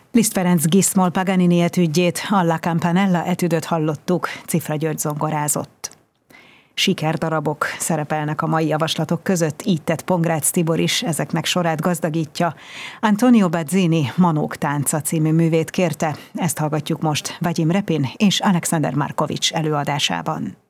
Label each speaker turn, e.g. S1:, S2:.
S1: Liszt Ferenc Gismol Paganini etüdjét, Alla Campanella etüdöt hallottuk, Cifra György zongorázott. Sikerdarabok szerepelnek a mai javaslatok között, így tett Pongrácz Tibor is, ezeknek sorát gazdagítja. Antonio Bazzini Manók tánca című művét kérte, ezt hallgatjuk most Vagyim Repin és Alexander Markovics előadásában.